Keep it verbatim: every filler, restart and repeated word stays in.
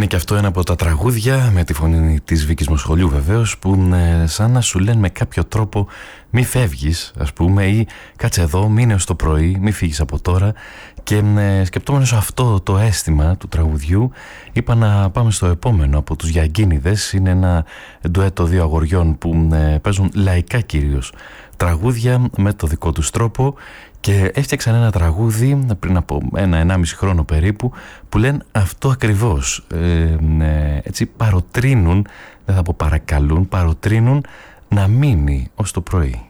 Είναι και αυτό ένα από τα τραγούδια με τη φωνή της Βίκης Μοσχολιού βεβαίως, που ε, σαν να σου λένε με κάποιο τρόπο μη φεύγεις, ας πούμε, ή κάτσε εδώ, μείνε ως το πρωί, μη φύγεις από τώρα. Και ε, σκεπτόμενος αυτό το αίσθημα του τραγουδιού, είπα να πάμε στο επόμενο από τους Γιαγκίνιδες. Είναι ένα ντουέτο δύο αγοριών που ε, παίζουν λαϊκά κυρίως τραγούδια με το δικό τους τρόπο, και έφτιαξαν ένα τραγούδι πριν από ένα ενάμιση χρόνο περίπου που λένε αυτό ακριβώς. Ε, ε, έτσι παροτρύνουν, δεν θα πω παρακαλούν, παροτρύνουν να μείνει ως το πρωί.